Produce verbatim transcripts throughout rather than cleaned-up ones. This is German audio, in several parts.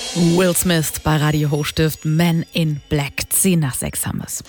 Will Smith bei Radio Hochstift, Men in Black. Zehn nach sechs haben wir's.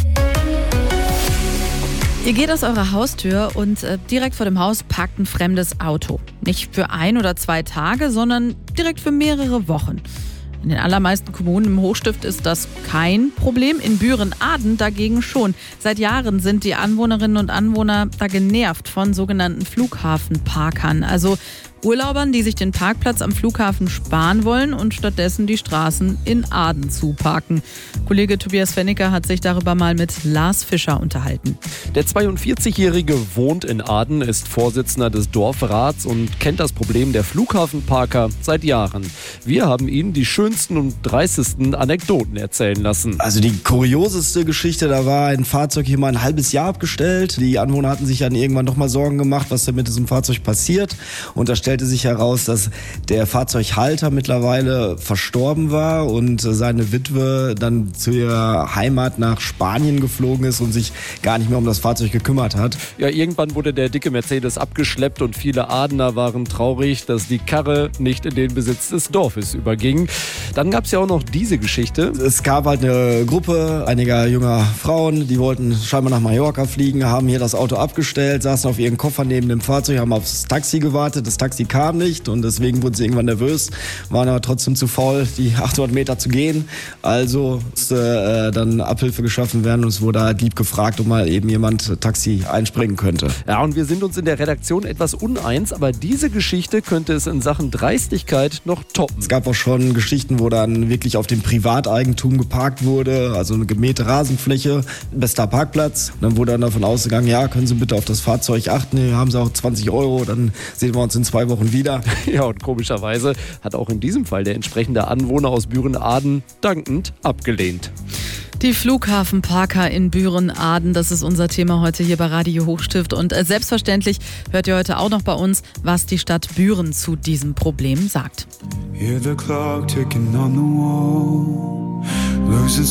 Ihr geht aus eurer Haustür und äh, direkt vor dem Haus parkt ein fremdes Auto. Nicht für ein oder zwei Tage, sondern direkt für mehrere Wochen. In den allermeisten Kommunen im Hochstift ist das kein Problem, in Büren-Aden dagegen schon. Seit Jahren sind die Anwohnerinnen und Anwohner da genervt von sogenannten Flughafenparkern, also Urlaubern, die sich den Parkplatz am Flughafen sparen wollen und stattdessen die Straßen in Aden zuparken. Kollege Tobias Fennicker hat sich darüber mal mit Lars Fischer unterhalten. Der zweiundvierzigjährige wohnt in Aden, ist Vorsitzender des Dorfrats und kennt das Problem der Flughafenparker seit Jahren. Wir haben ihn die schönsten und dreistesten Anekdoten erzählen lassen. Also die kurioseste Geschichte, da war ein Fahrzeug hier mal ein halbes Jahr abgestellt. Die Anwohner hatten sich dann irgendwann nochmal Sorgen gemacht, was denn mit diesem Fahrzeug passiert. Und da stellte sich heraus, dass der Fahrzeughalter mittlerweile verstorben war und seine Witwe dann zu ihrer Heimat nach Spanien geflogen ist und sich gar nicht mehr um das Fahrzeug gekümmert hat. Ja, irgendwann wurde der dicke Mercedes abgeschleppt und viele Adener waren traurig, dass die Karre nicht in den Besitz des Dorfes überging. Dann gab es ja auch noch diese Geschichte. Es gab halt eine Gruppe einiger junger Frauen, die wollten scheinbar nach Mallorca fliegen, haben hier das Auto abgestellt, saßen auf ihren Koffer neben dem Fahrzeug, haben aufs Taxi gewartet. Das Taxi kam nicht und deswegen wurden sie irgendwann nervös, waren aber trotzdem zu faul, die achthundert Meter zu gehen. Also musste äh, dann Abhilfe geschaffen werden und es wurde halt lieb gefragt, ob mal eben jemand Taxi einspringen könnte. Ja, und wir sind uns in der Redaktion etwas uneins, aber diese Geschichte könnte es in Sachen Dreistigkeit noch toppen. Es gab auch schon Geschichten, wo dann wirklich auf dem Privateigentum geparkt wurde, also eine gemähte Rasenfläche, bester Parkplatz. Und dann wurde dann davon ausgegangen, ja, können Sie bitte auf das Fahrzeug achten, hier haben Sie auch zwanzig Euro, dann sehen wir uns in zwei Wochen wieder. Ja, und komischerweise hat auch in diesem Fall der entsprechende Anwohner aus Büren-Aden dankend abgelehnt. Die Flughafenparker in Büren-Aden, das ist unser Thema heute hier bei Radio Hochstift. Und äh, selbstverständlich hört ihr heute auch noch bei uns, was die Stadt Büren zu diesem Problem sagt. Hear the clock ticking on the wall. Losing